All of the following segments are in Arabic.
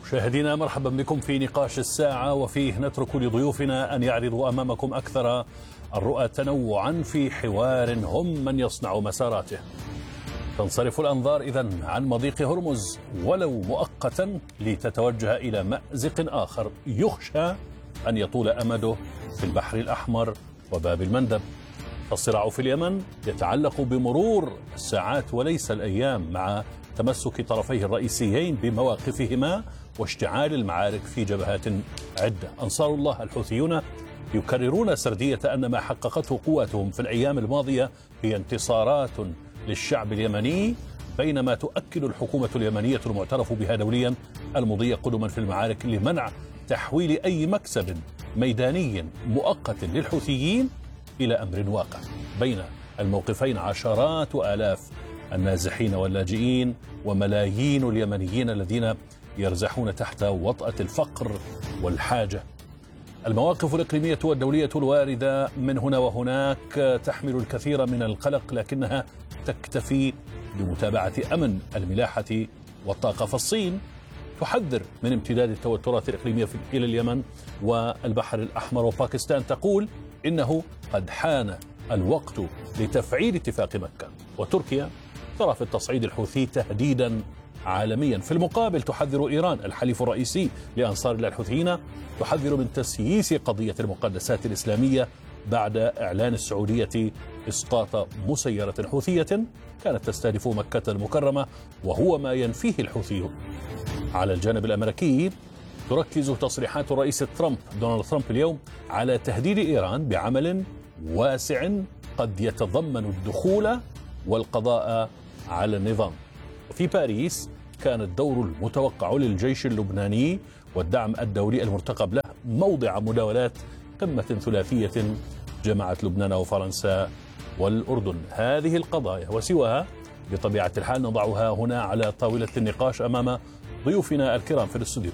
مشاهدينا مرحبا بكم في نقاش الساعة، وفيه نترك لضيوفنا أن يعرضوا أمامكم أكثر الرؤى تنوعا في حوار هم من يصنع مساراته. تنصرف الأنظار إذن عن مضيق هرمز ولو مؤقتا لتتوجه إلى مأزق آخر يخشى أن يطول أمده في البحر الأحمر وباب المندب. الصراع في اليمن يتعلق بمرور الساعات وليس الأيام مع تمسك طرفيه الرئيسيين بمواقفهما واشتعال المعارك في جبهات عدة. أنصار الله الحوثيون يكررون سردية أن ما حققته قواتهم في الأيام الماضية هي انتصارات للشعب اليمني، بينما تؤكد الحكومة اليمنية المعترف بها دوليا المضي قدما في المعارك لمنع تحويل أي مكسب ميداني مؤقت للحوثيين إلى أمر واقع. بين الموقفين عشرات آلاف النازحين واللاجئين وملايين اليمنيين الذين يرزحون تحت وطأة الفقر والحاجة. المواقف الإقليمية والدولية الواردة من هنا وهناك تحمل الكثير من القلق، لكنها تكتفي بمتابعة أمن الملاحة والطاقة. فالصين تحذر من امتداد التوترات الإقليمية إلى اليمن والبحر الأحمر، وباكستان تقول إنه قد حان الوقت لتفعيل اتفاق مكة. وتركيا ترى في التصعيد الحوثي تهديدا عالميا. في المقابل تحذر إيران الحليف الرئيسي لأنصار الله الحوثيين، تحذر من تسييس قضية المقدسات الإسلامية بعد إعلان السعودية إسقاط مسيرة حوثية كانت تستهدف مكة المكرمة، وهو ما ينفيه الحوثيون. على الجانب الأمريكي تركز تصريحات الرئيس دونالد ترامب اليوم على تهديد إيران بعمل واسع قد يتضمن الدخول والقضاء على النظام. وفي باريس كان الدور المتوقع للجيش اللبناني والدعم الدولي المرتقب له موضع مداولات قمة ثلاثية جمعت لبنان وفرنسا والأردن. هذه القضايا وسواها بطبيعة الحال نضعها هنا على طاولة النقاش أمام ضيوفنا الكرام في الاستوديو.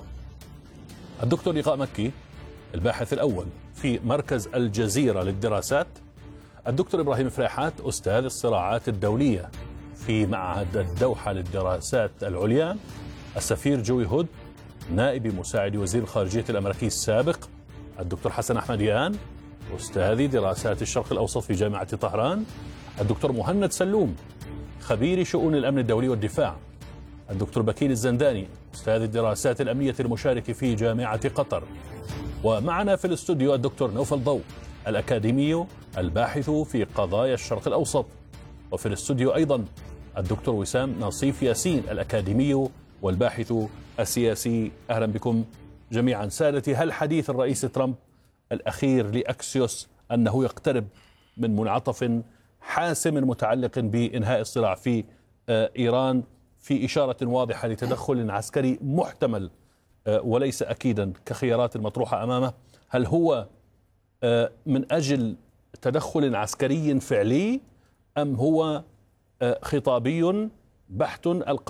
الدكتور لقاء مكي الباحث الأول في مركز الجزيرة للدراسات، الدكتور إبراهيم فريحات أستاذ الصراعات الدولية في معهد الدوحة للدراسات العليا، السفير جوي هود نائب مساعد وزير الخارجية الأمريكي السابق، الدكتور حسن أحمديان أستاذ دراسات الشرق الأوسط في جامعة طهران، الدكتور مهند سلوم خبير شؤون الأمن الدولي والدفاع، الدكتور بكير الزنداني أستاذ الدراسات الأمنية المشارك في جامعة قطر، ومعنا في الاستوديو الدكتور نوفل ضوء الأكاديمي الباحث في قضايا الشرق الأوسط، وفي الاستوديو أيضا الدكتور وسام نصيف ياسين الأكاديمي والباحث السياسي. أهلا بكم جميعا. سادتي، هل حديث الرئيس ترامب الأخير لأكسيوس أنه يقترب من منعطف حاسم متعلق بإنهاء الصراع في إيران في إشارة واضحة لتدخل عسكري محتمل وليس أكيدا كخيارات المطروحة أمامه، هل هو من أجل تدخل عسكري فعلي أم هو خطابي بحت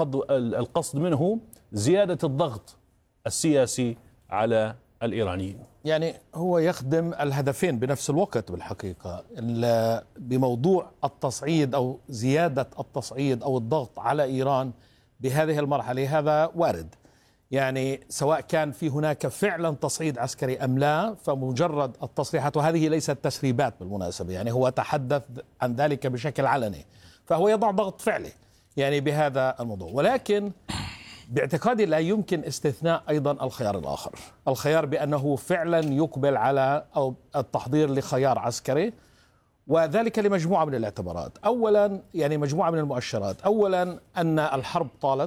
القصد منه زيادة الضغط السياسي على الإيرانيين؟ يعني هو يخدم الهدفين بنفس الوقت بالحقيقة. بموضوع التصعيد أو زيادة التصعيد أو الضغط على إيران بهذه المرحلة هذا وارد، يعني سواء كان في هناك فعلا تصعيد عسكري أم لا، فمجرد التصريحات، وهذه ليست تسريبات بالمناسبة، يعني هو تحدث عن ذلك بشكل علني، فهو يضع ضغط فعلي يعني بهذا الموضوع. ولكن باعتقادي لا يمكن استثناء أيضا الخيار الآخر، الخيار بأنه فعلا يقبل على أو التحضير لخيار عسكري، وذلك لمجموعة من الاعتبارات. أولا يعني مجموعة من المؤشرات. أولا أن الحرب طالت،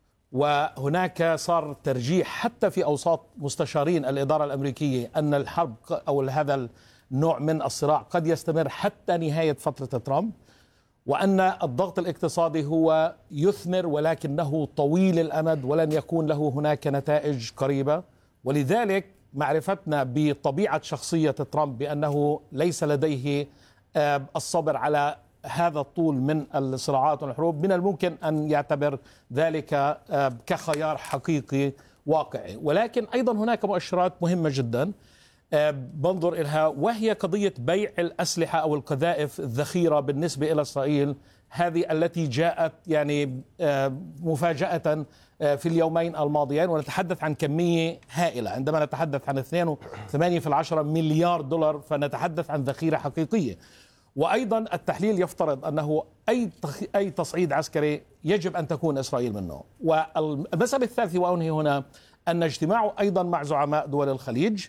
وهناك صار ترجيح حتى في أوساط مستشارين الإدارة الأمريكية أن الحرب أو هذا النوع من الصراع قد يستمر حتى نهاية فترة ترامب، وأن الضغط الاقتصادي هو يثمر ولكنه طويل الأمد ولن يكون له هناك نتائج قريبة. ولذلك معرفتنا بطبيعة شخصية ترامب بأنه ليس لديه الصبر على هذا الطول من الصراعات والحروب، من الممكن أن يعتبر ذلك كخيار حقيقي واقعي. ولكن أيضا هناك مؤشرات مهمة جدا. بنظر إليها، وهي قضية بيع الأسلحة أو القذائف الذخيرة بالنسبة إلى إسرائيل، هذه التي جاءت يعني مفاجأة في اليومين الماضيين، ونتحدث عن كمية هائلة. عندما نتحدث عن 2.8 مليار دولار فنتحدث عن ذخيرة حقيقية. وأيضا التحليل يفترض أنه أي تصعيد عسكري يجب أن تكون إسرائيل منه. والمسألة الثالثة وأنهي هنا أن اجتماعه أيضا مع زعماء دول الخليج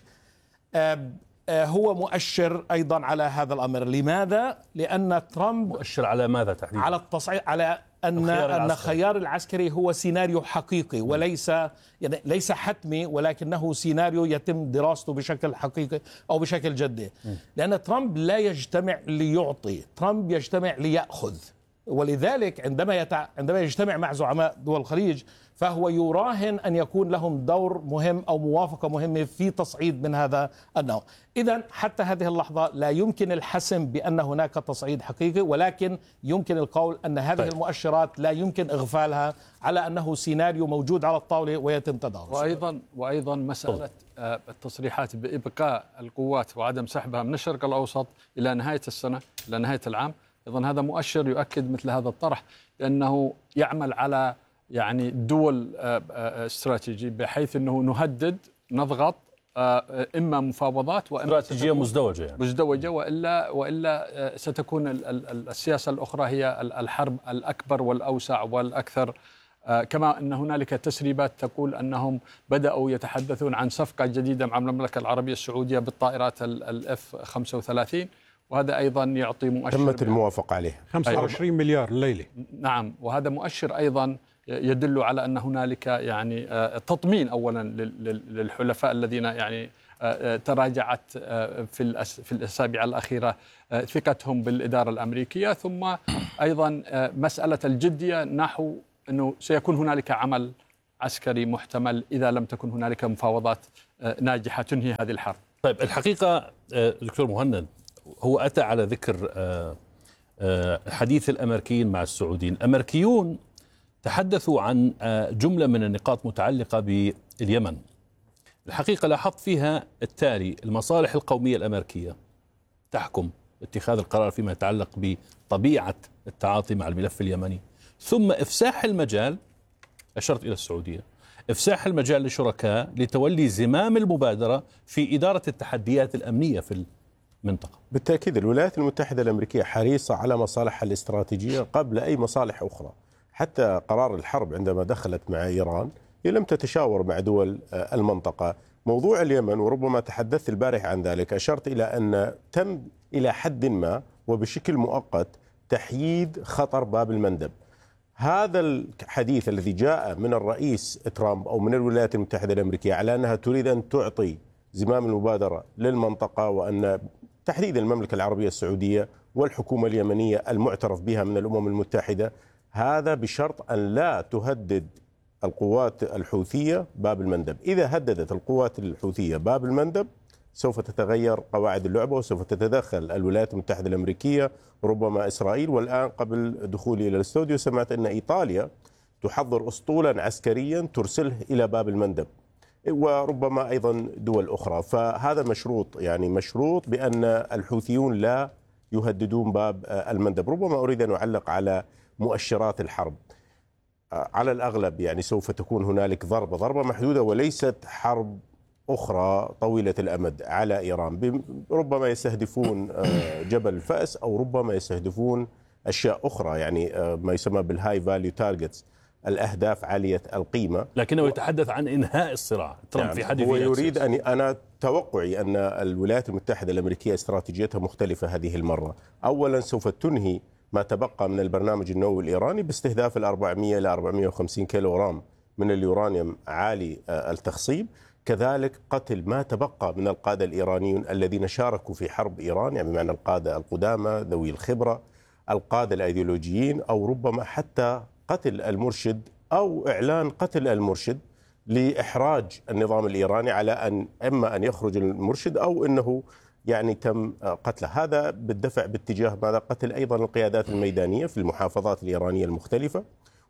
هو مؤشر أيضا على هذا الأمر. لماذا؟ لأن ترامب مؤشر على ماذا تحديدا؟ على التصعيد، على أن خيار العسكري هو سيناريو حقيقي وليس يعني ليس حتمي، ولكنه سيناريو يتم دراسته بشكل حقيقي أو بشكل جدي. لأن ترامب لا يجتمع ليعطي، ترامب يجتمع ليأخذ. ولذلك عندما يجتمع مع زعماء دول الخليج فهو يراهن أن يكون لهم دور مهم أو موافقة مهمة في تصعيد من هذا النوع. إذن حتى هذه اللحظة لا يمكن الحسم بأن هناك تصعيد حقيقي، ولكن يمكن القول أن هذه المؤشرات لا يمكن إغفالها على أنه سيناريو موجود على الطاولة ويتم تدارسه. وأيضا مسألة التصريحات بإبقاء القوات وعدم سحبها من الشرق الأوسط إلى نهاية السنة، إلى نهاية العام، أيضا هذا مؤشر يؤكد مثل هذا الطرح، لأنه يعمل على يعني دول استراتيجي، بحيث أنه نهدد، نضغط، إما مفاوضات وإما استراتيجية مزدوجة يعني. مزدوجة، وإلا ستكون السياسة الأخرى هي الحرب الأكبر والأوسع والأكثر. كما أن هنالك تسريبات تقول أنهم بدأوا يتحدثون عن صفقة جديدة مع المملكة العربية السعودية بالطائرات الإف 35، وهذا أيضا يعطي مؤشر. تمت الموافقة عليه 25 مليار الليلة. نعم، وهذا مؤشر أيضا يدل على أن هنالك يعني تطمين أولا للحلفاء الذين يعني تراجعت في الأسابيع الأخيرة ثقتهم بالإدارة الأمريكية، ثم أيضا مسألة الجدية نحو أنه سيكون هنالك عمل عسكري محتمل إذا لم تكن هنالك مفاوضات ناجحة تنهي هذه الحرب. طيب الحقيقة دكتور مهند، هو أتى على ذكر حديث الأمريكيين مع السعوديين. الأمريكيون تحدثوا عن جملة من النقاط متعلقة باليمن. الحقيقة لاحظت فيها التالي: المصالح القومية الأمريكية تحكم اتخاذ القرار فيما يتعلق بطبيعة التعاطي مع الملف اليمني، ثم إفساح المجال، أشرت إلى السعودية، إفساح المجال لشركاء لتولي زمام المبادرة في إدارة التحديات الأمنية في المنطقة. بالتأكيد الولايات المتحدة الأمريكية حريصة على مصالحها الاستراتيجية قبل أي مصالح أخرى. حتى قرار الحرب عندما دخلت مع إيران هي لم تتشاور مع دول المنطقة. موضوع اليمن، وربما تحدثت البارح عن ذلك، أشرت إلى أن تم إلى حد ما وبشكل مؤقت تحييد خطر باب المندب. هذا الحديث الذي جاء من الرئيس ترامب أو من الولايات المتحدة الأمريكية على أنها تريد أن تعطي زمام المبادرة للمنطقة، وأن تحديدا المملكة العربية السعودية والحكومة اليمنية المعترف بها من الأمم المتحدة، هذا بشرط أن لا تهدد القوات الحوثية باب المندب. إذا هددت القوات الحوثية باب المندب سوف تتغير قواعد اللعبة، وسوف تتدخل الولايات المتحدة الأمريكية، ربما إسرائيل. والآن قبل دخولي إلى الاستوديو سمعت أن إيطاليا تحضر أسطولا عسكريا ترسله إلى باب المندب، وربما أيضا دول أخرى. فهذا مشروط، يعني مشروط بأن الحوثيون لا يهددون باب المندب. ربما أريد أن أعلق على مؤشرات الحرب. على الأغلب يعني سوف تكون هنالك ضربة محدودة وليست حرب أخرى طويلة الأمد على إيران. ربما يستهدفون جبل الفأس، أو ربما يستهدفون أشياء أخرى، يعني ما يسمى بالهاي فاليو تارجتس، الأهداف عالية القيمة. لكنه يتحدث عن إنهاء الصراع. ترامب يعني في حديثه هو يريد أنا توقعي أن الولايات المتحدة الأمريكية استراتيجيتها مختلفة هذه المرة. أولا سوف تنهي ما تبقى من البرنامج النووي الإيراني باستهداف 400 إلى 450 كيلوغرام من اليورانيوم عالي التخصيب. كذلك قتل ما تبقى من القادة الإيرانيون الذين شاركوا في حرب إيران، يعني بمعنى القادة القدامى ذوي الخبرة، القادة الأيديولوجيين، أو ربما حتى قتل المرشد أو إعلان قتل المرشد لإحراج النظام الإيراني على أن إما أن يخرج المرشد أو أنه يعني تم قتله. هذا بالدفع باتجاه ماذا؟ قتل أيضا القيادات الميدانية في المحافظات الإيرانية المختلفة،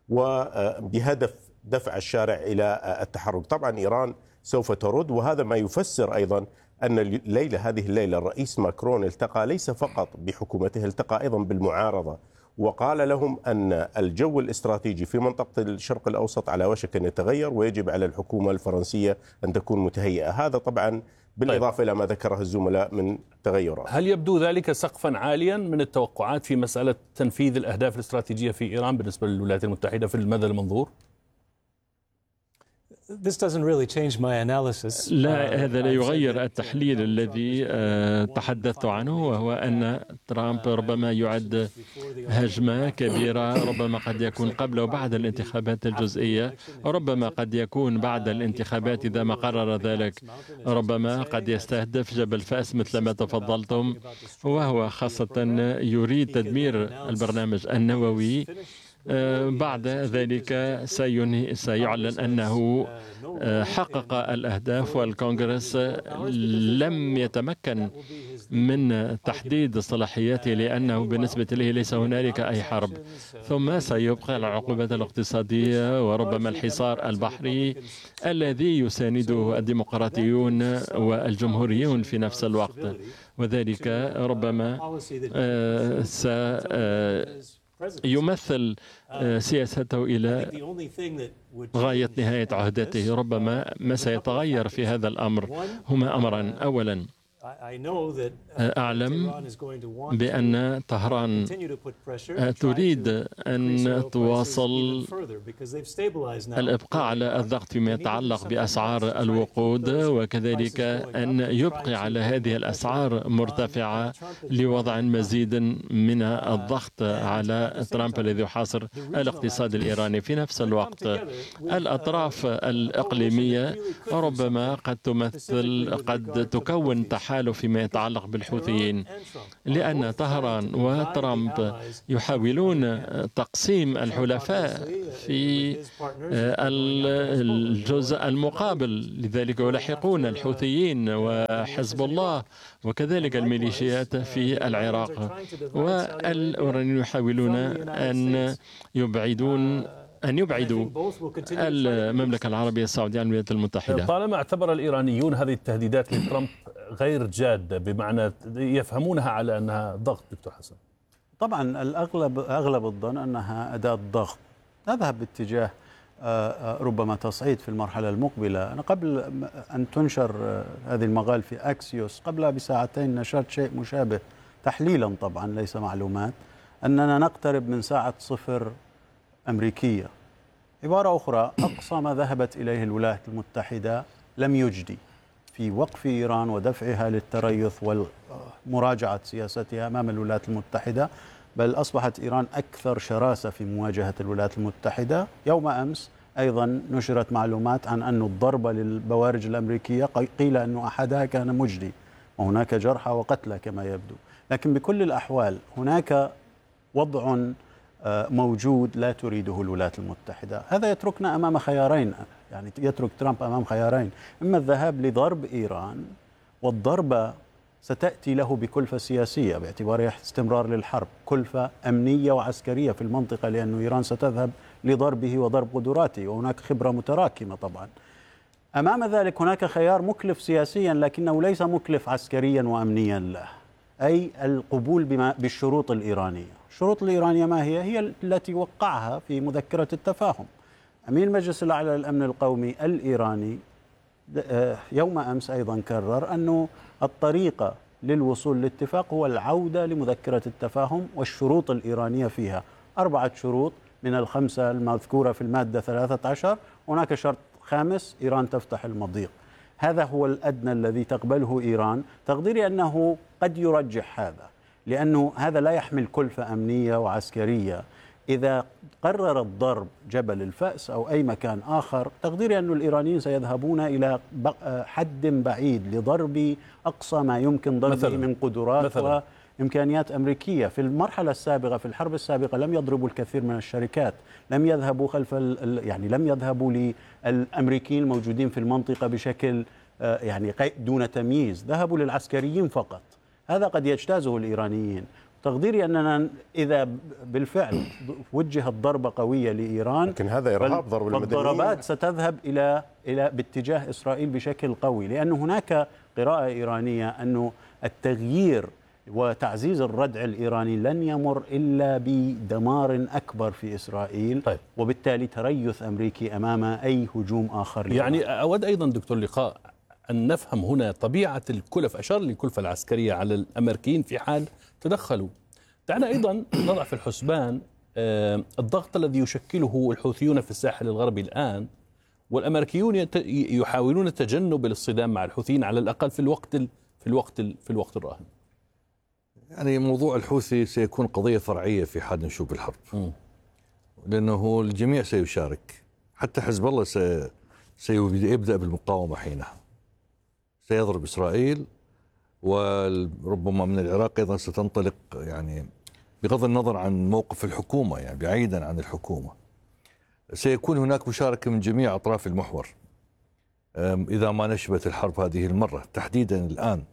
وبهدف دفع الشارع إلى التحرك. طبعا إيران سوف ترد، وهذا ما يفسر أيضا أن هذه الليلة الرئيس ماكرون التقى ليس فقط بحكومته، التقى أيضا بالمعارضة، وقال لهم أن الجو الاستراتيجي في منطقة الشرق الأوسط على وشك أن يتغير، ويجب على الحكومة الفرنسية أن تكون متهيئة. هذا طبعا بالإضافة إلى ما ذكره الزملاء من تغيرات. هل يبدو ذلك سقفا عاليا من التوقعات في مسألة تنفيذ الأهداف الاستراتيجية في إيران بالنسبة للولايات المتحدة في المدى المنظور؟ لا، هذا لا يغير التحليل الذي تحدثت عنه، وهو أن ترامب ربما يعد هجمة كبيرة، ربما قد يكون قبل وبعد الانتخابات الجزئية، وربما قد يكون بعد الانتخابات إذا ما قرر ذلك. ربما قد يستهدف جبل فأس مثل ما تفضلتم، وهو خاصة يريد تدمير البرنامج النووي. بعد ذلك سيعلن أنه حقق الأهداف، والكونغرس لم يتمكن من تحديد صلاحياته لأنه بالنسبة له ليس هنالك أي حرب. ثم سيبقى العقوبات الاقتصادية وربما الحصار البحري الذي يسانده الديمقراطيون والجمهوريون في نفس الوقت، وذلك ربما يمثل سياسته إلى غاية نهاية عهدته. ربما ما سيتغير في هذا الأمر هما أمران. أولا، أعلم بأن طهران تريد أن تواصل الإبقاء على الضغط فيما يتعلق بأسعار الوقود، وكذلك أن يبقي على هذه الأسعار مرتفعة لوضع مزيد من الضغط على ترامب الذي يحاصر الاقتصاد الإيراني. في نفس الوقت الأطراف الإقليمية ربما قد تكون تحالف فيما يتعلق بالحوثيين، لأن طهران وترامب يحاولون تقسيم الحلفاء في الجزء المقابل، لذلك يلاحقون الحوثيين وحزب الله وكذلك الميليشيات في العراق، والأوروبيين يحاولون أن يبعدوا المملكة العربية السعودية عن الولايات المتحدة. طالما اعتبر الإيرانيون هذه التهديدات لترامب غير جادة، بمعنى يفهمونها على أنها ضغط، دكتور حسن. طبعا أغلب الظن أنها أداة ضغط تذهب باتجاه ربما تصعيد في المرحلة المقبلة. أنا قبل أن تنشر هذه المقال في أكسيوس قبلها بساعتين نشرت شيء مشابه تحليلا، طبعا ليس معلومات، أننا نقترب من ساعة صفر أمريكية. عبارة أخرى، أقصى ما ذهبت إليه الولايات المتحدة لم يجدي في وقف إيران ودفعها للتريث ومراجعة سياستها أمام الولايات المتحدة، بل أصبحت إيران أكثر شراسة في مواجهة الولايات المتحدة. يوم أمس أيضا نشرت معلومات عن أن الضرب للبوارج الأمريكية قيل أن أحدها كان مجدي، وهناك جرحى وقتلى كما يبدو. لكن بكل الأحوال هناك وضع موجود لا تريده الولايات المتحدة. هذا يتركنا أمام خيارين، يعني يترك ترامب أمام خيارين: إما الذهاب لضرب إيران، والضربة ستأتي له بكلفة سياسية باعتبارها استمرار للحرب، كلفة أمنية وعسكرية في المنطقة، لأن إيران ستذهب لضربه وضرب قدراته، وهناك خبرة متراكمة طبعا. أمام ذلك هناك خيار مكلف سياسيا لكنه ليس مكلف عسكريا وأمنيا له، أي القبول بالشروط الإيرانية. الشروط الإيرانية ما هي؟ هي التي وقعها في مذكرة التفاهم أمين المجلس الأعلى للأمن القومي الإيراني. يوم أمس أيضا كرر أنه الطريقة للوصول لاتفاق هو العودة لمذكرة التفاهم والشروط الإيرانية فيها 4 شروط من الخمسة المذكورة في المادة 13. هناك شرط خامس: إيران تفتح المضيق. هذا هو الأدنى الذي تقبله إيران. تقديري أنه قد يرجح هذا، لأنه هذا لا يحمل كلفة أمنية وعسكرية. إذا قرر الضرب جبل الفأس أو أي مكان آخر، تقديري أن الإيرانيين سيذهبون إلى حد بعيد لضرب أقصى ما يمكن ضربه من قدرات وإمكانيات أمريكية. في المرحلة السابقة، في الحرب السابقة، لم يضربوا الكثير من الشركات، لم يذهبوا لم يذهبوا للأمريكيين الموجودين في المنطقة بشكل دون تمييز، ذهبوا للعسكريين فقط. هذا قد يجتازه الإيرانيين. تقديري أننا إذا بالفعل وجهت ضربة قوية لإيران، لكن هذا إرهاب ضرب المدنيين. الضربات ستذهب إلى باتجاه إسرائيل بشكل قوي، لأن هناك قراءة إيرانية أنه التغيير وتعزيز الردع الإيراني لن يمر إلا بدمار أكبر في إسرائيل. طيب. وبالتالي تريث أمريكي أمام أي هجوم آخر لإيران. يعني أود أيضا دكتور لقاء أن نفهم هنا طبيعة الكلف. أشار للكلفة العسكرية على الأمريكيين في حال تدخلوا. دعنا أيضا نضع في الحسبان الضغط الذي يشكله الحوثيون في الساحل الغربي الآن، والأمريكيون يحاولون تجنب الاصطدام مع الحوثيين على الأقل في الوقت الراهن. يعني موضوع الحوثي سيكون قضية فرعية في حال نشوب الحرب، لأنه الجميع سيشارك، حتى حزب الله سيبدأ بالمقاومة حينها، سيضرب إسرائيل، وربما من العراق أيضا ستنطلق، يعني بغض النظر عن موقف الحكومة، يعني بعيدا عن الحكومة سيكون هناك مشاركة من جميع أطراف المحور إذا ما نشبت الحرب هذه المرة تحديدا الآن.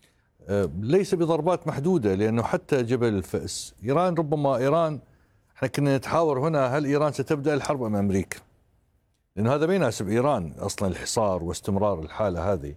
ليس بضربات محدودة، لأنه حتى جبل الفأس ربما إيران احنا كنا نتحاور هنا هل إيران ستبدأ الحرب أم أمريكا، لأنه هذا ما يناسب إيران أصلا الحصار واستمرار الحالة هذه.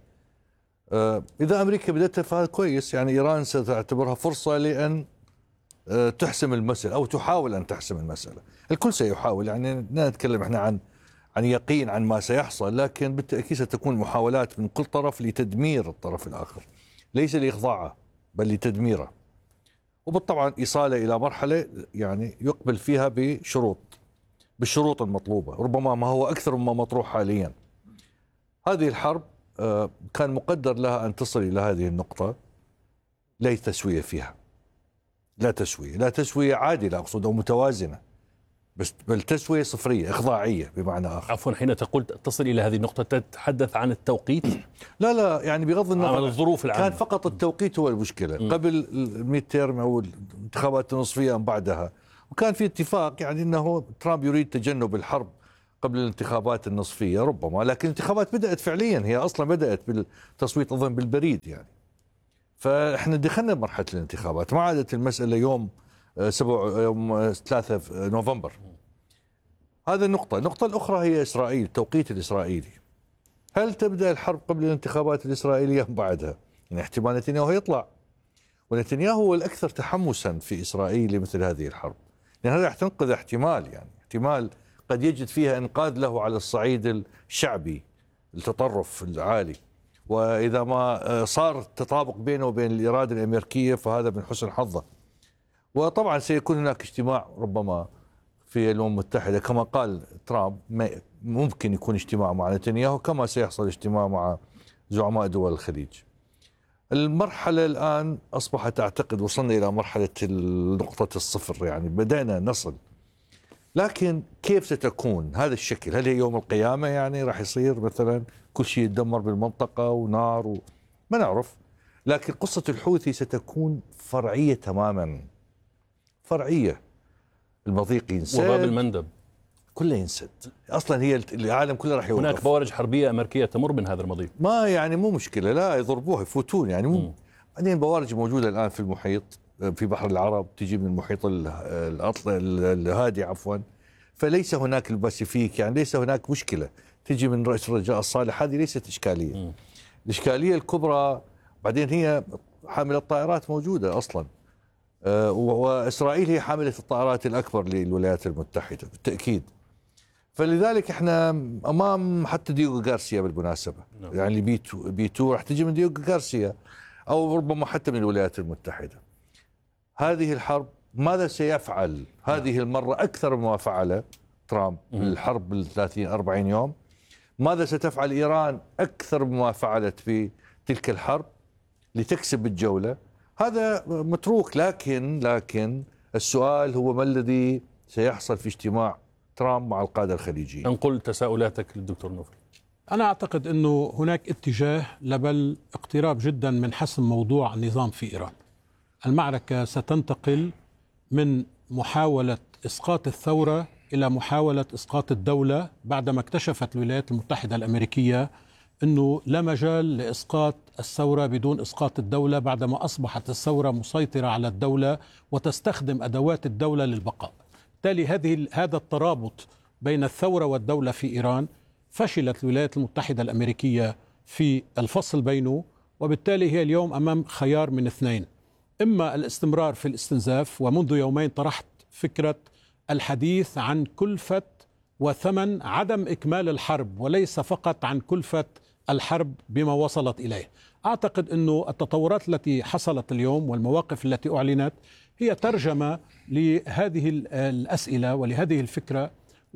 إذا أمريكا بدأتها فهذا كويس، يعني إيران ستعتبرها فرصة لأن تحسم المسألة أو تحاول أن تحسم المسألة. الكل سيحاول، يعني لا نتكلم احنا عن يقين عن ما سيحصل، لكن بالتأكيد ستكون محاولات من كل طرف لتدمير الطرف الآخر، ليس لإخضاعه بل لتدميره، وبالطبع إيصاله إلى مرحلة يعني يقبل فيها بالشروط المطلوبة، ربما ما هو أكثر مما مطروح حاليا. هذه الحرب كان مقدر لها أن تصل إلى هذه النقطة، لا تسوية فيها، لا تسوية عادلة أقصد أو متوازنة، بل تسوية صفرية إخضاعية بمعنى آخر. عفوا، حين تقول تصل إلى هذه النقطة تتحدث عن التوقيت؟ لا يعني بغض النظر عن الظروف العامة، كان فقط التوقيت هو المشكلة. قبل الميد تيرم أو الانتخابات النصفية أم بعدها، وكان في اتفاق يعني أنه ترامب يريد تجنب الحرب قبل الانتخابات النصفية ربما، لكن الانتخابات بدأت فعليا، هي أصلا بدأت بالتصويت أظن بالبريد يعني. فإحنا دخلنا بمرحلة الانتخابات، ما عادت المسألة يوم 3 نوفمبر. هذا النقطة الأخرى هي إسرائيل، التوقيت الإسرائيلي. هل تبدأ الحرب قبل الانتخابات الإسرائيلية أم بعدها؟ يعني احتمال نتنياهو يطلع، ونتنياهو هو الأكثر تحمسا في إسرائيل لمثل هذه الحرب، لأن هذا تنقذ احتمال قد يجد فيها إنقاذ له على الصعيد الشعبي، التطرف العالي، وإذا ما صار تطابق بينه وبين الإرادة الأمريكية فهذا من حسن حظه. وطبعا سيكون هناك اجتماع ربما في الأمم المتحدة كما قال ترامب، ممكن يكون اجتماع مع نتنياهو كما سيحصل اجتماع مع زعماء دول الخليج. المرحلة الآن أصبحت أعتقد وصلنا إلى مرحلة نقطة الصفر، يعني بدأنا نصل، لكن كيف ستكون هذا الشكل؟ هل هي يوم القيامة يعني راح يصير مثلا كل شيء يتدمر بالمنطقة ونار ما نعرف، لكن قصة الحوثي ستكون فرعية تماما، فرعية. المضيق ينسد وباب المندب كله ينسد، اصلا هي العالم كله راح يوقف. هناك بوارج حربيه امريكيه تمر من هذا المضيق، ما يعني مو مشكله، لا يضربوها يفوتون يعني مو. بعدين بوارج موجوده الان في المحيط، في بحر العرب، تجي من المحيط الهادي عفوا، فليس هناك الباسيفيك، يعني ليس هناك مشكله، تجي من رأس الرجاء الصالح، هذه ليست اشكاليه. الاشكاليه الكبرى بعدين هي حامله الطائرات موجوده اصلا، وإسرائيل هي حاملة الطائرات الأكبر للولايات المتحدة بالتأكيد. فلذلك احنا أمام حتى ديوغو غارسيا بالمناسبة، يعني بي 2 راح تجي من ديوغو غارسيا أو ربما حتى من الولايات المتحدة. هذه الحرب ماذا سيفعل هذه المرة أكثر مما فعل ترامب بالحرب 30-40 يوم؟ ماذا ستفعل إيران أكثر مما فعلت في تلك الحرب لتكسب الجولة؟ هذا متروك، لكن السؤال هو ما الذي سيحصل في اجتماع ترامب مع القادة الخليجيين؟ انقل تساؤلاتك للدكتور نوفل. أنا أعتقد أنه هناك اتجاه بل اقتراب جدا من حسم موضوع النظام في إيران. المعركة ستنتقل من محاولة إسقاط الثورة إلى محاولة إسقاط الدولة، بعدما اكتشفت الولايات المتحدة الأمريكية أنه لا مجال لإسقاط الثورة بدون إسقاط الدولة، بعدما أصبحت الثورة مسيطرة على الدولة وتستخدم أدوات الدولة للبقاء. بالتالي هذا الترابط بين الثورة والدولة في إيران فشلت الولايات المتحدة الأمريكية في الفصل بينه، وبالتالي هي اليوم أمام خيار من اثنين: إما الاستمرار في الاستنزاف، ومنذ يومين طرحت فكرة الحديث عن كلفة وثمن عدم إكمال الحرب، وليس فقط عن كلفة الحرب بما وصلت إليه. أعتقد أن التطورات التي حصلت اليوم والمواقف التي أعلنت هي ترجمة لهذه الأسئلة ولهذه الفكرة،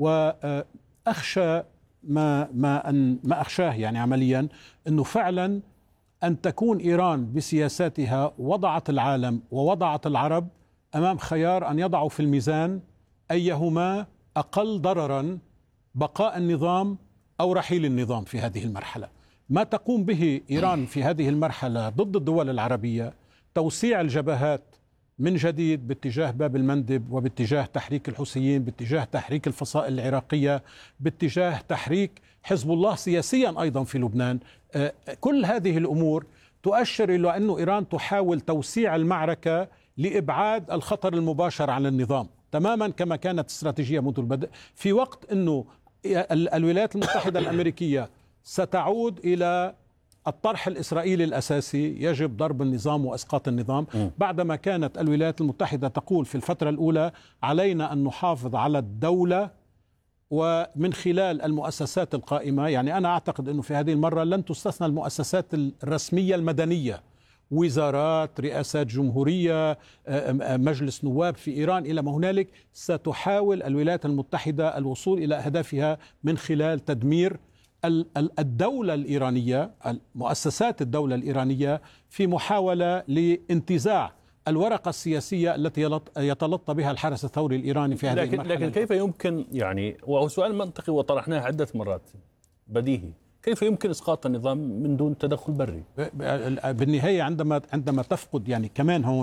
وأخشى ما أخشاه يعني عمليا أنه فعلا أن تكون إيران بسياساتها وضعت العالم ووضعت العرب أمام خيار أن يضعوا في الميزان أيهما أقل ضررا: بقاء النظام أو رحيل النظام في هذه المرحلة. ما تقوم به إيران في هذه المرحلة ضد الدول العربية توسيع الجبهات من جديد باتجاه باب المندب، وباتجاه تحريك الحوثيين، باتجاه تحريك الفصائل العراقية، باتجاه تحريك حزب الله سياسيا أيضا في لبنان. كل هذه الأمور تؤشر إلى أن إيران تحاول توسيع المعركة لإبعاد الخطر المباشر على النظام، تماما كما كانت استراتيجية منذ البدء، في وقت أنه الولايات المتحدة الأمريكية ستعود إلى الطرح الإسرائيلي الأساسي: يجب ضرب النظام وإسقاط النظام، بعدما كانت الولايات المتحدة تقول في الفترة الأولى علينا أن نحافظ على الدولة ومن خلال المؤسسات القائمة. يعني أنا أعتقد أنه في هذه المرة لن تستثنى المؤسسات الرسمية المدنية: وزارات، رئاسات جمهورية، مجلس نواب في إيران، إلى ما هنالك. ستحاول الولايات المتحدة الوصول إلى أهدافها من خلال تدمير الدولة الإيرانية، مؤسسات الدولة الإيرانية، في محاولة لانتزاع الورقة السياسية التي يتلطى بها الحرس الثوري الإيراني في هذه المرحلة. لكن كيف يمكن، يعني وهو سؤال منطقي وطرحناه عدة مرات، بديهي، كيف يمكن إسقاط النظام من دون تدخل بري؟ بالنهاية عندما تفقد، يعني كمان هون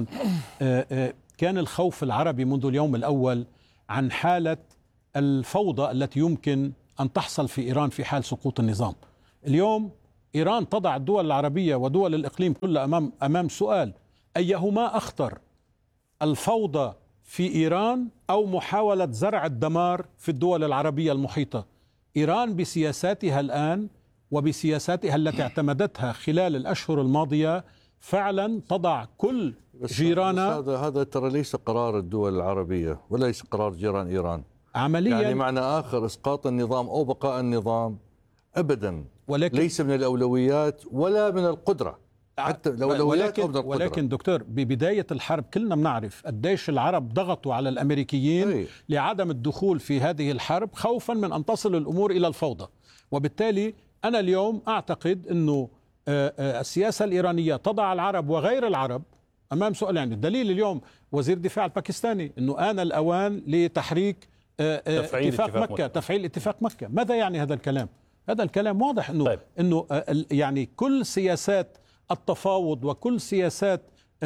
كان الخوف العربي منذ اليوم الأول عن حالة الفوضى التي يمكن أن تحصل في إيران في حال سقوط النظام. اليوم إيران تضع الدول العربية ودول الإقليم كلها أمام سؤال: أيهما أخطر، الفوضى في إيران أو محاولة زرع الدمار في الدول العربية المحيطة؟ إيران بسياساتها الآن وبسياساتها التي اعتمدتها خلال الأشهر الماضية فعلا تضع كل جيرانها. هذا ترى ليس قرار الدول العربية وليس قرار جيران إيران عمليا، يعني معنى آخر إسقاط النظام أو بقاء النظام أبدا ليس من الأولويات ولا من القدرة، حتى الأولويات أو من القدرة. ولكن دكتور، ببداية الحرب كلنا بنعرف قديش العرب ضغطوا على الأمريكيين لعدم الدخول في هذه الحرب خوفا من أن تصل الأمور إلى الفوضى. وبالتالي أنا اليوم أعتقد أنه السياسة الإيرانية تضع العرب وغير العرب أمام سؤال. يعني الدليل اليوم وزير الدفاع الباكستاني أنه آن الأوان لتحريك اتفاق مكة، تفعيل اتفاق مكة. ماذا يعني هذا الكلام؟ هذا الكلام واضح أنه يعني كل سياسات التفاوض وكل سياسات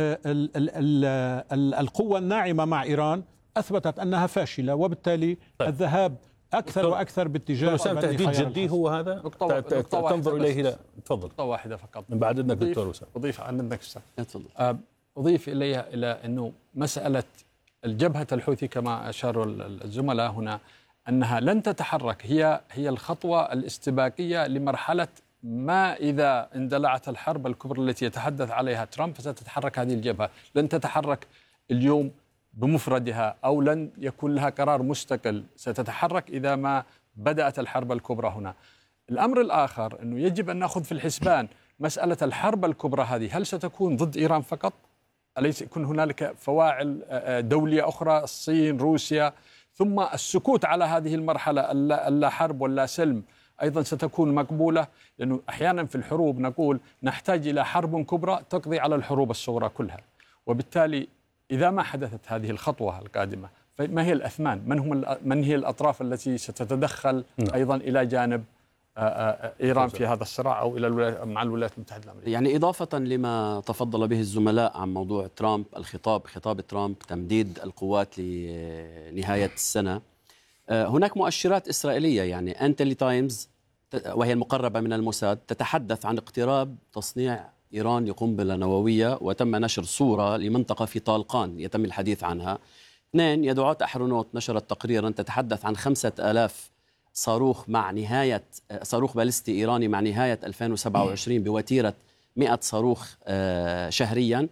القوة الناعمة مع إيران أثبتت أنها فاشلة، وبالتالي الذهاب أكثر وأكثر باتجاه تهديد جدي هو هذا تنظر إليه. لا تفضل، نقطة واحدة فقط من بعد إذنك دكتور وسام. أضيف عن إذنك أستاذ، أضيف إليها إلى أنه مسألة الجبهة الحوثي كما أشار الزملاء هنا أنها لن تتحرك، هي الخطوة الاستباقية لمرحلة ما إذا اندلعت الحرب الكبرى التي يتحدث عليها ترامب، فستتحرك هذه الجبهة. لن تتحرك اليوم بمفردها أو لن يكون لها قرار مستقل، ستتحرك إذا ما بدأت الحرب الكبرى هنا. الأمر الآخر أنه يجب أن نأخذ في الحسبان مسألة الحرب الكبرى هذه، هل ستكون ضد إيران فقط؟ أليس يكون هنالك فواعل دولية أخرى، الصين، روسيا، ثم السكوت على هذه المرحلة اللا حرب ولا سلم أيضا ستكون مقبولة، لأنه أحيانا في الحروب نقول نحتاج إلى حرب كبرى تقضي على الحروب الصغرى كلها. وبالتالي إذا ما حدثت هذه الخطوة القادمة فما هي الأثمان؟ من هي الأطراف التي ستتدخل أيضا إلى جانب إيران في هذا الصراع أو مع الولايات المتحدة الأمريكية؟ يعني إضافة لما تفضل به الزملاء عن موضوع ترامب، خطاب ترامب تمديد القوات لنهاية السنة، هناك مؤشرات إسرائيلية. يعني أنتلي تايمز وهي المقربة من الموساد تتحدث عن اقتراب تصنيع إيران لقنبلة نووية، وتم نشر صورة لمنطقة في طالقان يتم الحديث عنها. 2 يدعوات أحرونوت نشرت تقريرا تتحدث عن 5000 صاروخ مع نهاية صاروخ باليستي إيراني مع نهاية 2027 بوتيرة 100 صاروخ شهريا.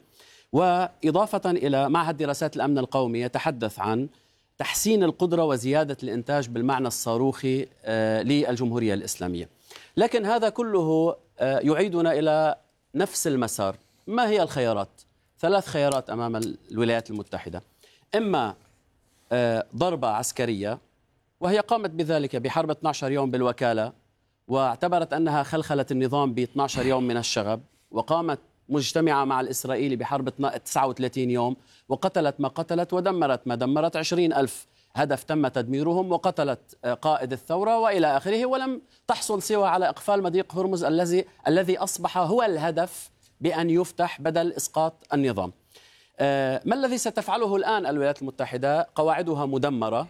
وإضافة إلى معهد دراسات الأمن القومي يتحدث عن تحسين القدرة وزيادة الإنتاج بالمعنى الصاروخي للجمهورية الإسلامية. لكن هذا كله يعيدنا إلى نفس المسار. ما هي الخيارات؟ 3 خيارات أمام الولايات المتحدة: إما ضربة عسكرية، وهي قامت بذلك بحرب 12 يوم بالوكالة، واعتبرت أنها خلخلت النظام ب 12 يوم من الشغب، وقامت مجتمعة مع الإسرائيلي بحرب 39 يوم وقتلت ما قتلت ودمرت ما دمرت، 20,000 هدف تم تدميرهم، وقتلت قائد الثورة وإلى آخره، ولم تحصل سوى على إقفال مضيق هرمز الذي أصبح هو الهدف بأن يفتح بدل إسقاط النظام. ما الذي ستفعله الآن الولايات المتحدة؟ قواعدها مدمرة،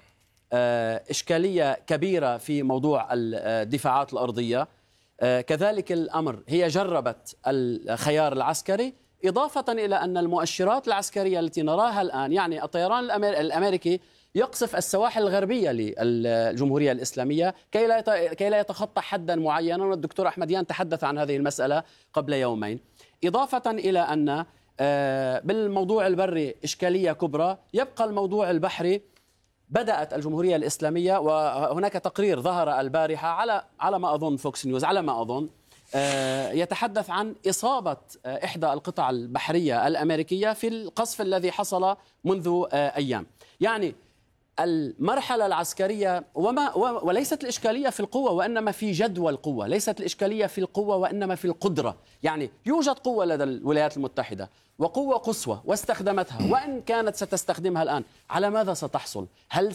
إشكالية كبيرة في موضوع الدفاعات الأرضية، كذلك الأمر هي جربت الخيار العسكري، إضافة إلى أن المؤشرات العسكرية التي نراها الآن، يعني الطيران الأمريكي يقصف السواحل الغربية للجمهورية الإسلامية كي لا يتخطى حدا معينا، والدكتور أحمديان تحدث عن هذه المسألة قبل يومين. إضافة إلى أن بالموضوع البري إشكالية كبرى، يبقى الموضوع البحري. بدأت الجمهورية الإسلامية، وهناك تقرير ظهر البارحة على ما أظن فوكس نيوز، على ما أظن يتحدث عن إصابة إحدى القطع البحرية الأمريكية في القصف الذي حصل منذ أيام. يعني المرحلة العسكرية وليست الإشكالية في القوة وإنما في جدوى القوة، ليست الإشكالية في القوة وإنما في القدرة. يعني يوجد قوة لدى الولايات المتحدة وقوة قصوى واستخدمتها، وإن كانت ستستخدمها الآن، على ماذا ستحصل؟ هل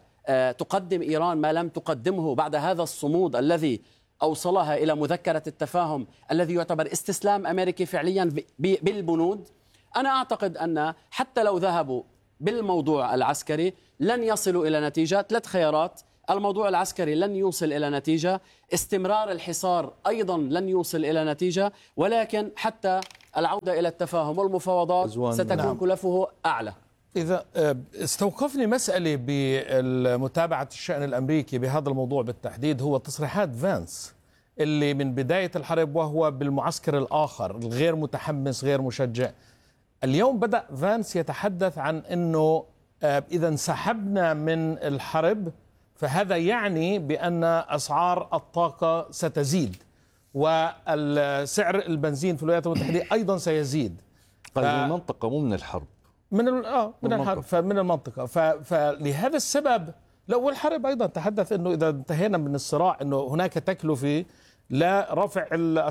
ستقدم إيران ما لم تقدمه بعد هذا الصمود الذي أوصلها إلى مذكرة التفاهم الذي يعتبر استسلام أمريكي فعليا بالبنود؟ أنا أعتقد أن حتى لو ذهبوا بالموضوع العسكري لن يصلوا إلى نتيجة. 3 خيارات: الموضوع العسكري لن يوصل إلى نتيجة، استمرار الحصار أيضا لن يوصل إلى نتيجة، ولكن حتى العودة إلى التفاهم والمفاوضات ستكون كلفه أعلى. إذا استوقفني مسألة بمتابعة الشأن الأمريكي بهذا الموضوع بالتحديد، هو تصريحات فانس اللي من بداية الحرب وهو بالمعسكر الآخر الغير متحمس غير مشجع. اليوم بدأ فانس يتحدث عن أنه إذا انسحبنا من الحرب فهذا يعني بأن أسعار الطاقة ستزيد وسعر البنزين في الولايات المتحدة أيضا سيزيد. من المنطقة مو من الحرب، من الحرب، فمن المنطقة. فلهذا السبب لو الحرب أيضا تحدث أنه إذا انتهينا من الصراع أنه هناك تكلفة لا رفع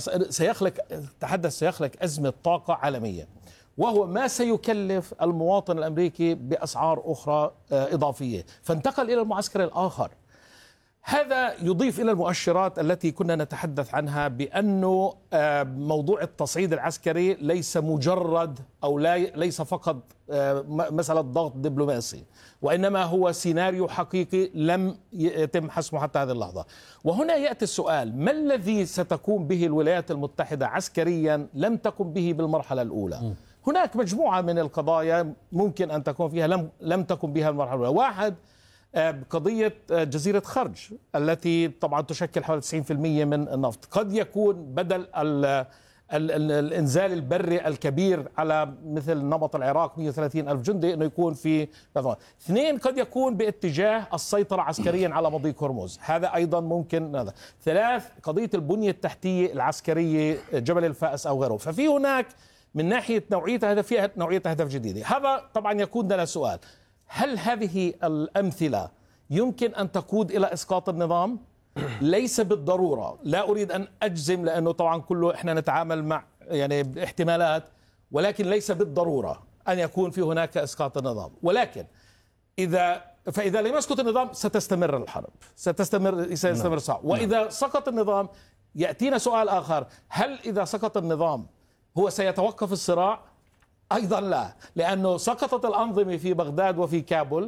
سيخلق أزمة طاقة عالمية، وهو ما سيكلف المواطن الأمريكي بأسعار أخرى إضافية، فانتقل إلى المعسكر الآخر. هذا يضيف إلى المؤشرات التي كنا نتحدث عنها بأنه موضوع التصعيد العسكري ليس مجرد أو ليس فقط مسألة ضغط دبلوماسي، وإنما هو سيناريو حقيقي لم يتم حسمه حتى هذه اللحظة. وهنا يأتي السؤال: ما الذي ستقوم به الولايات المتحدة عسكريا لم تقم به بالمرحلة الأولى؟ هناك مجموعة من القضايا ممكن أن تكون فيها لم تكن بها المرحلة الأولى. واحد، قضية جزيرة خرج التي طبعا تشكل حوالي 90% من النفط، قد يكون بدل الإنزال البري الكبير على مثل نمط العراق 130 ألف جندي أنه يكون في 2، قد يكون باتجاه السيطرة عسكريا على مضيق هرمز، هذا أيضا ممكن. هذا 3، قضية البنية التحتية العسكرية جبل الفأس أو غيره. ففي هناك من ناحية نوعية هذا فيها نوعية أهداف جديدة. هذا طبعا يكون لنا سؤال: هل هذه الأمثلة يمكن أن تقود إلى إسقاط النظام؟ ليس بالضرورة، لا أريد أن أجزم لأنه طبعا كله إحنا نتعامل مع يعني احتمالات، ولكن ليس بالضرورة أن يكون في هناك إسقاط النظام. ولكن فإذا لم يسقط النظام ستستمر الحرب، سيستمر الصراع. وإذا سقط النظام يأتينا سؤال آخر: هل إذا سقط النظام هو سيتوقف الصراع؟ أيضا لا، لأنه سقطت الأنظمة في بغداد وفي كابول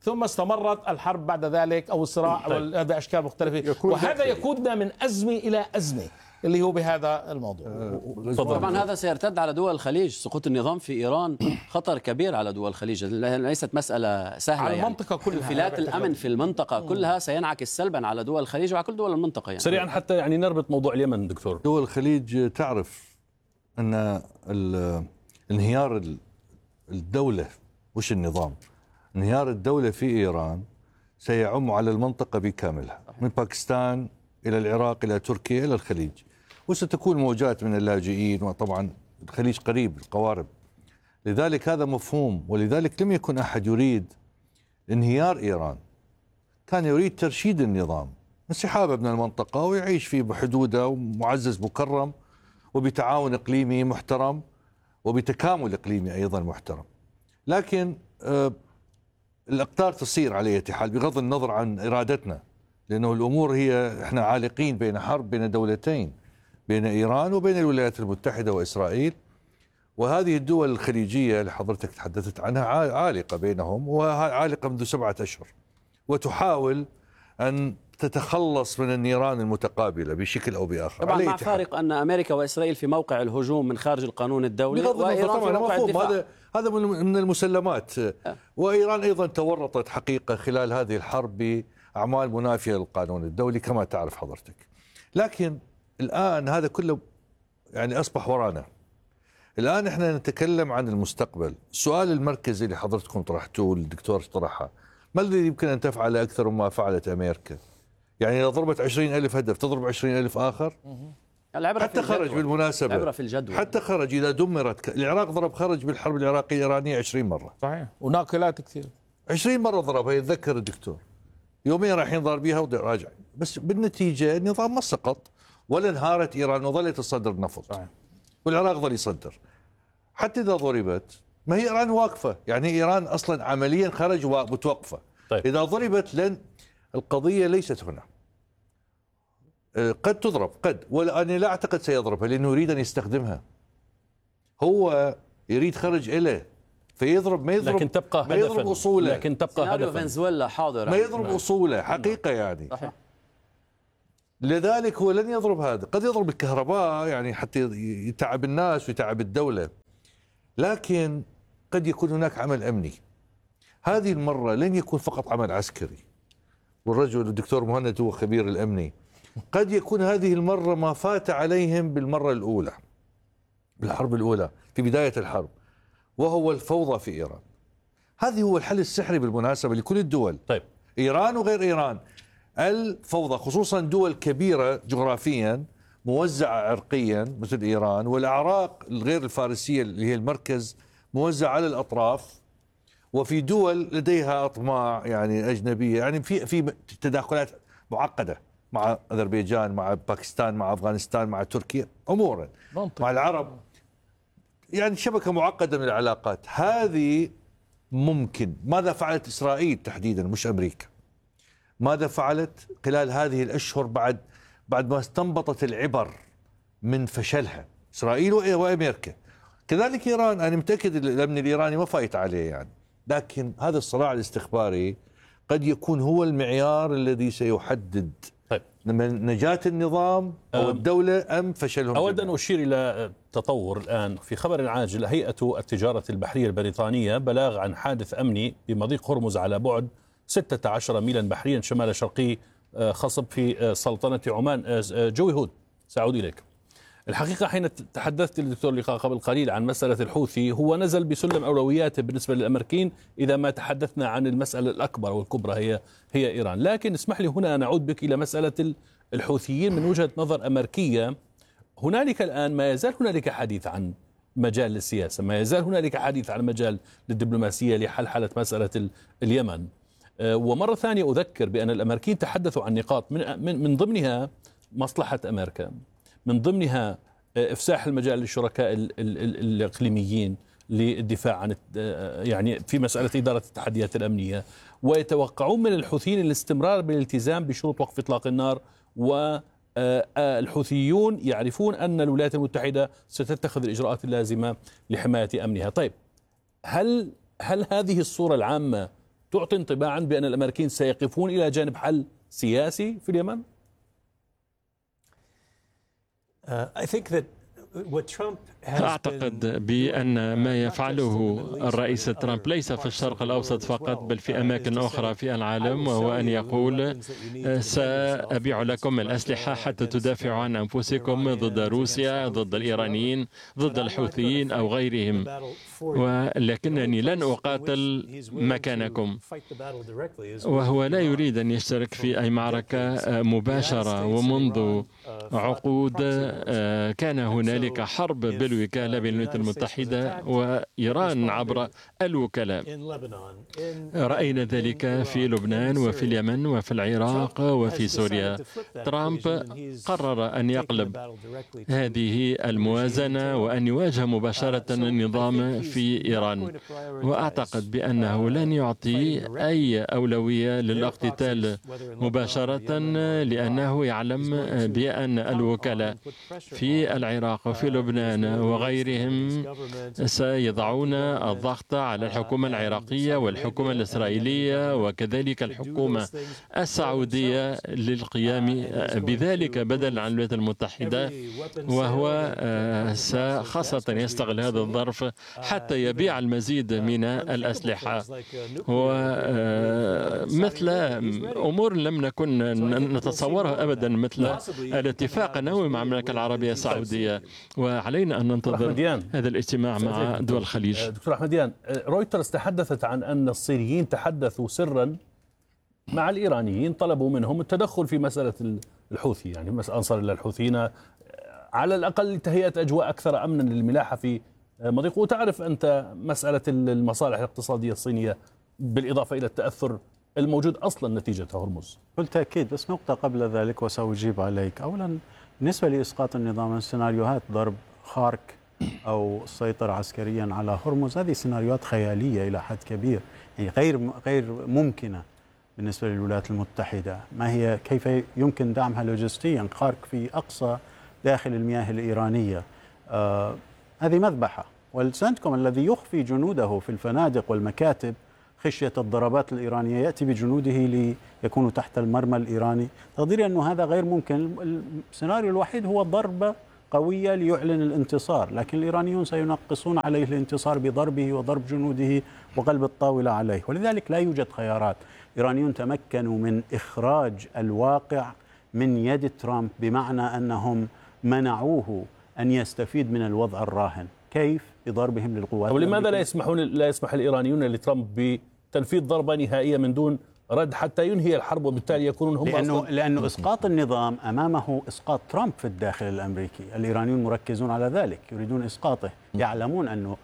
ثم استمرت الحرب بعد ذلك أو الصراع بأشكال مختلفة، وهذا يقودنا من أزمة إلى أزمة اللي هو بهذا الموضوع. طبعا هذا سيرتد على دول الخليج. سقوط النظام في إيران خطر كبير على دول الخليج، ليست مسألة سهلة على يعني. المنطقة كلها، انفلات الأمن في المنطقة كلها سينعكس سلبا على دول الخليج وعلى كل دول المنطقة يعني. سريعا حتى يعني نربط موضوع اليمن دكتور. دول الخليج تعرف أن انهيار الدولة مش النظام، انهيار الدولة في إيران سيعم على المنطقة بكاملها، من باكستان إلى العراق إلى تركيا إلى الخليج، وستكون موجات من اللاجئين، وطبعا الخليج قريب القوارب. لذلك هذا مفهوم، ولذلك لم يكن أحد يريد انهيار إيران، كان يريد ترشيد النظام، انسحابه من المنطقة ويعيش في بحدوده ومعزز مكرم وبتعاون إقليمي محترم وبتكامل إقليمي أيضا محترم. لكن الأقدار تصير على أي حال بغض النظر عن إرادتنا، لأنه الأمور هي إحنا عالقين بين حرب بين دولتين، بين إيران وبين الولايات المتحدة وإسرائيل، وهذه الدول الخليجية اللي حضرتك تحدثت عنها عالقة بينهم، وعالقة منذ 7 أشهر، وتحاول أن تتخلص من النيران المتقابلة بشكل أو بآخر. طبعا مع فارق أن أمريكا وإسرائيل في موقع الهجوم من خارج القانون الدولي، وإيران في موقع الدفاع. هذا من المسلمات. وإيران أيضا تورطت حقيقة خلال هذه الحرب بأعمال منافية للقانون الدولي كما تعرف حضرتك. لكن الآن هذا كله يعني أصبح ورانا. الآن احنا نتكلم عن المستقبل. السؤال المركزي اللي حضرتكم طرحتوه الدكتور طرحها، ما الذي يمكن أن تفعل أكثر مما فعلت أمريكا؟ يعني إذا ضربت 20,000 هدف تضرب 20,000 آخر؟ حتى خرج بالمناسبة، العبرة في الجدول. حتى خرج إذا دمرت العراق خرج بالحرب العراقية الإيرانية 20 مرة. صحيح، وناقلات كثير 20 مرة ضربها. يتذكر الدكتور يومين رايحين ضاربيها وراجع، بس بالنتيجة النظام ما سقط ولا انهارت إيران وظلت تصدر النفط. صحيح. والعراق ظل يصدر. حتى إذا ضربت ما هي إيران واقفة، يعني إيران أصلا عمليا خرج ومتوقفة. طيب. إذا ضربت لن القضية ليست هنا. قد تضرب ولا أنا لا أعتقد سيضربها، لأنه يريد أن يستخدمها. هو يريد خرج إليه فيضرب، ما يضرب، لكن تبقى هدفا، ما يضرب أصوله، لكن تبقى هدفا. فنزويلا حاضر، ما يضرب أصوله حقيقة يعني. صحيح. لذلك هو لن يضرب هذا، قد يضرب الكهرباء يعني حتى يتعب الناس ويتعب الدولة، لكن قد يكون هناك عمل أمني. هذه المرة لن يكون فقط عمل عسكري، والرجل الدكتور مهند هو خبير الأمني. قد يكون هذه المرة ما فات عليهم بالمرة الأولى بالحرب الأولى في بداية الحرب، وهو الفوضى في إيران. هذه هو الحل السحري بالمناسبة لكل الدول. طيب. إيران وغير إيران، الفوضى، خصوصا دول كبيرة جغرافيا موزعة عرقيا مثل إيران، والأعراق الغير الفارسية اللي هي المركز موزعة على الأطراف، وفي دول لديها أطماع يعني أجنبية، يعني في تداخلات معقدة مع أذربيجان، مع باكستان، مع أفغانستان، مع تركيا، أمورا مع العرب، يعني شبكة معقدة من العلاقات. هذه ممكن. ماذا فعلت إسرائيل تحديدا مش أمريكا؟ ماذا فعلت خلال هذه الأشهر بعد ما استنبطت العبر من فشلها إسرائيل وأمريكا؟ كذلك إيران، أنا متأكد الأمن الإيراني ما فايت عليه يعني، لكن هذا الصراع الاستخباري قد يكون هو المعيار الذي سيحدد طيب. نجاة النظام أو الدولة أم فشلهم. أود أن أشير إلى تطور الآن في خبر عاجل. هيئة التجارة البحرية البريطانية بلاغ عن حادث أمني بمضيق هرمز على بعد 16 ميلا بحريا شمال شرقي خصب في سلطنة عمان. جوي هود، سأعود إليك. الحقيقة حين تحدثت للدكتور لقاء قبل قليل عن مسألة الحوثي، هو نزل بسلم أولوياته بالنسبة للأمريكيين إذا ما تحدثنا عن المسألة الأكبر والكبرى هي إيران. لكن اسمح لي هنا نعود بك إلى مسألة الحوثيين من وجهة نظر أمريكية. هنالك الآن ما يزال هنالك حديث عن مجال للسياسة، ما يزال هنالك حديث عن مجال للدبلوماسية لحلحلة مسألة اليمن. ومرة ثانية أذكر بأن الأمريكيين تحدثوا عن نقاط من ضمنها مصلحة أمريكا، من ضمنها إفساح المجال للشركاء الإقليميين للدفاع عن يعني في مسألة إدارة التحديات الأمنية، ويتوقعون من الحوثيين الاستمرار بالالتزام بشروط وقف إطلاق النار، والحوثيون يعرفون أن الولايات المتحدة ستتخذ الإجراءات اللازمة لحماية أمنها. طيب، هل هذه الصورة العامة تعطي انطباعا بأن الأمريكيين سيقفون إلى جانب حل سياسي في اليمن؟ أعتقد بأن ما يفعله الرئيس ترامب ليس في الشرق الأوسط فقط بل في أماكن أخرى في العالم، وهو أن يقول سأبيع لكم الأسلحة حتى تدافعوا عن أنفسكم ضد روسيا، ضد الإيرانيين، ضد الحوثيين أو غيرهم، ولكنني لن أقاتل مكانكم. وهو لا يريد أن يشترك في أي معركة مباشرة، ومنذ عقود كان هنالك حرب بالوكالة بين الولايات المتحدة وإيران عبر الوكلاء. رأينا ذلك في لبنان وفي اليمن وفي العراق وفي سوريا. ترامب قرر أن يقلب هذه الموازنة وأن يواجه مباشرة النظام في إيران، وأعتقد بأنه لن يعطي أي أولوية للاقتتال مباشرة، لأنه يعلم بأن الوكلاء في العراق وفي لبنان وغيرهم سيضعون الضغط على الحكومة العراقية والحكومة الإسرائيلية وكذلك الحكومة السعودية للقيام بذلك بدلا عن الولايات المتحدة، وهو خاصة يستغل هذا الظرف حتى يبيع المزيد من الأسلحة، ومثل أمور لم نكن نتصورها أبدا، مثل الاتفاق النووي مع المملكة العربية السعودية. وعلينا أن ننتظر هذا الاجتماع مع دول الخليج. دكتور أحمديان، رويترز تحدثت عن أن الصينيين تحدثوا سرا مع الإيرانيين، طلبوا منهم التدخل في مسألة الحوثي، يعني أنصار الله الحوثيين، على الأقل تهيئة أجواء أكثر أمنا للملاحة في مضيق. وتعرف أنت مسألة المصالح الاقتصادية الصينية بالإضافة إلى التأثر الموجود أصلا نتيجة هرمز. بالتأكيد، بس نقطة قبل ذلك وسأجيب عليك. أولا بالنسبة لإسقاط النظام، سيناريوهات ضرب خارك أو السيطرة عسكريا على هرمز هذه سيناريوهات خيالية إلى حد كبير، يعني غير ممكنة بالنسبة للولايات المتحدة. ما هي كيف يمكن دعمها لوجستيا؟ خارك في أقصى داخل المياه الإيرانية، هذه مذبحة. والسنتكوم الذي يخفي جنوده في الفنادق والمكاتب خشية الضربات الإيرانية يأتي بجنوده ليكونوا تحت المرمى الإيراني. تقديري أنه هذا غير ممكن. السيناريو الوحيد هو ضربة قوية ليعلن الانتصار، لكن الإيرانيون سينقصون عليه الانتصار بضربه وضرب جنوده وقلب الطاولة عليه، ولذلك لا يوجد خيارات. الإيرانيون تمكنوا من إخراج الواقع من يد ترامب، بمعنى أنهم منعوه أن يستفيد من الوضع الراهن. كيف؟ بضربهم للقوات. ولماذا لا يسمح الإيرانيون لترامب بتنفيذ ضربة نهائية من دون رد حتى ينهي الحرب، وبالتالي يكونون هم لأنه إسقاط النظام أمامه إسقاط ترامب في الداخل الأمريكي. الإيرانيون مركزون على ذلك، يريدون إسقاطه، يعلمون أنه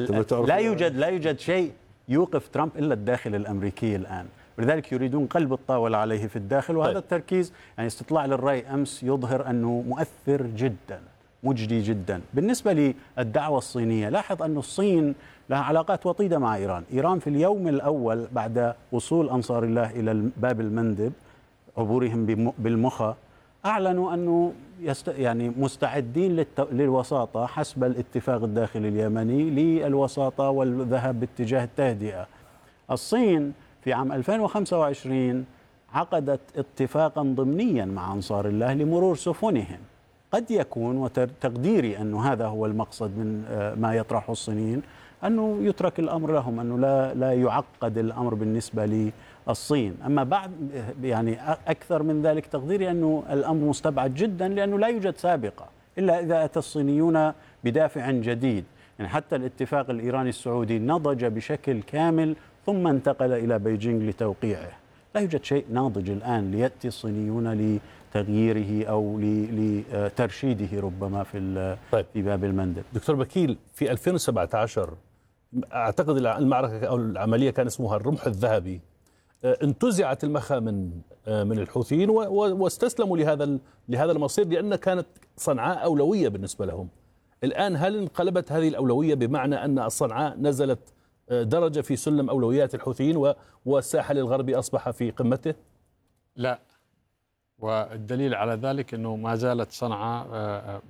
لا يوجد شيء يوقف ترامب إلا الداخل الأمريكي الآن، ولذلك يريدون قلب الطاولة عليه في الداخل. وهذا التركيز، يعني استطلاع للرأي أمس يظهر أنه مؤثر جدا، مجدي جدا. بالنسبة للدعوة الصينية، لاحظ أن الصين لها علاقات وطيدة مع إيران. إيران في اليوم الأول بعد وصول أنصار الله إلى باب المندب، عبورهم بالمخا، أعلنوا أنه يعني مستعدين للوساطة حسب الاتفاق الداخلي اليمني، للوساطة والذهاب باتجاه التهدئة. الصين في عام 2025 عقدت اتفاقا ضمنيا مع أنصار الله لمرور سفنهم. قد يكون، وتقديري أنه هذا هو المقصد من ما يطرحه الصينيين، أنه يترك الأمر لهم، أنه لا يعقد الأمر بالنسبة للصين. أما بعد يعني أكثر من ذلك، تقديري أنه الأمر مستبعد جدا، لأنه لا يوجد سابقة إلا إذا أتى الصينيون بدافع جديد. يعني حتى الاتفاق الإيراني السعودي نضج بشكل كامل ثم انتقل إلى بيجينغ لتوقيعه. لا يوجد شيء ناضج الآن ليأتي الصينيون لتغييره أو لترشيده ربما في باب المندب. دكتور بكيل، في 2017 أعتقد المعركة أو العملية كان اسمها الرمح الذهبي، انتزعت المخا من الحوثيين واستسلموا لهذا المصير، لأن كانت صنعاء أولوية بالنسبة لهم. الآن هل انقلبت هذه الأولوية بمعنى أن صنعاء نزلت درجة في سلم أولويات الحوثيين والساحل الغربي أصبح في قمته؟ لا، والدليل على ذلك أنه ما زالت صنعاء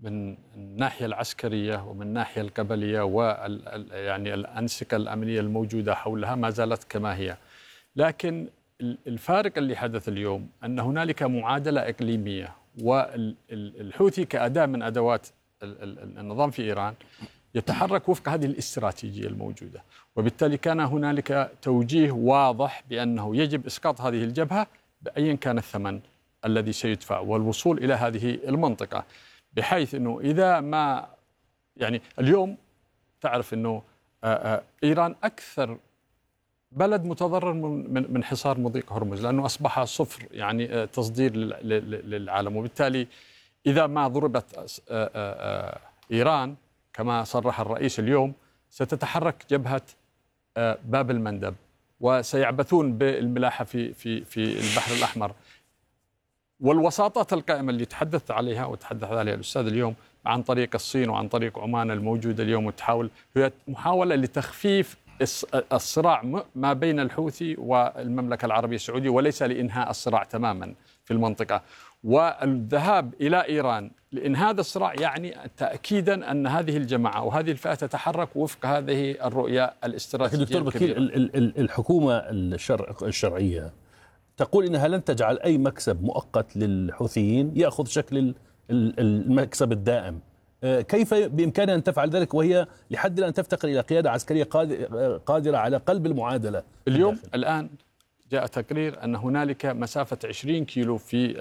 من الناحية العسكرية ومن الناحية القبلية يعني الأنسقة الأمنية الموجودة حولها ما زالت كما هي. لكن الفارق اللي حدث اليوم أن هنالك معادلة إقليمية، والحوثي كأداة من أدوات النظام في إيران يتحرك وفق هذه الاستراتيجية الموجودة، وبالتالي كان هنالك توجيه واضح بأنه يجب إسقاط هذه الجبهة بأي كان الثمن الذي سيدفع والوصول إلى هذه المنطقة، بحيث أنه إذا ما يعني اليوم تعرف أنه إيران أكثر بلد متضرر من حصار مضيق هرمز، لأنه أصبح صفر يعني تصدير للعالم، وبالتالي إذا ما ضربت إيران كما صرح الرئيس اليوم ستتحرك جبهة باب المندب وسيعبثون بالملاحة في البحر الأحمر. والوساطات القائمة اللي تحدثت عليها وتحدث عليها الأستاذ اليوم عن طريق الصين وعن طريق عمان الموجودة اليوم وتحاول، هي محاولة لتخفيف الصراع ما بين الحوثي والمملكة العربية السعودية، وليس لإنهاء الصراع تماما في المنطقة. والذهاب إلى إيران لإنهاء هذا الصراع يعني تأكيدا أن هذه الجماعة وهذه الفئة تتحرك وفق هذه الرؤية الاستراتيجية. دكتور بكير، الحكومة الشرعية تقول إنها لن تجعل أي مكسب مؤقت للحوثيين يأخذ شكل المكسب الدائم. كيف بإمكانها أن تفعل ذلك وهي لحد الآن تفتقر إلى قيادة عسكرية قادرة على قلب المعادلة؟ اليوم الآن جاء تقرير أن هنالك مسافة 20 كيلو في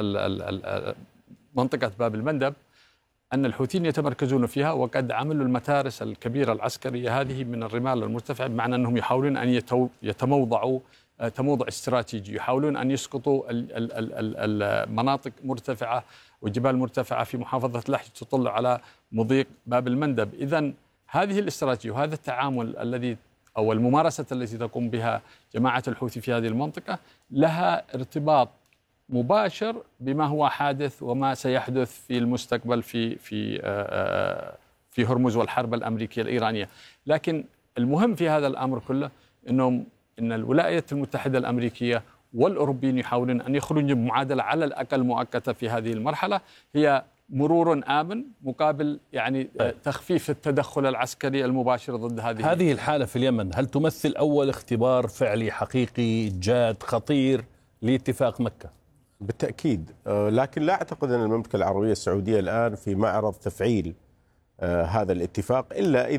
منطقة باب المندب أن الحوثيين يتمركزون فيها، وقد عملوا المتارس الكبيرة العسكرية هذه من الرمال المرتفعة، بمعنى أنهم يحاولون أن يتموضعوا تموضع استراتيجي، يحاولون أن يسقطوا المناطق مرتفعة وجبال مرتفعة في محافظة لحج تطل على مضيق باب المندب. إذن هذه الاستراتيجية وهذا التعامل الذي أو الممارسة التي تقوم بها جماعة الحوثي في هذه المنطقة لها ارتباط مباشر بما هو حادث وما سيحدث في المستقبل في هرمز والحرب الأمريكية الإيرانية. لكن المهم في هذا الأمر كله إن الولايات المتحدة الأمريكية والأوروبيين يحاولون أن يخرجوا بمعادلة على الأقل مؤقتة في هذه المرحلة، هي مرور آمن مقابل يعني تخفيف التدخل العسكري المباشر ضد هذه الحالة في اليمن. هل تمثل أول اختبار فعلي حقيقي جاد خطير لاتفاق مكة؟ بالتأكيد، لكن لا أعتقد أن المملكة العربية السعودية الآن في معرض تفعيل هذا الاتفاق إلا إذا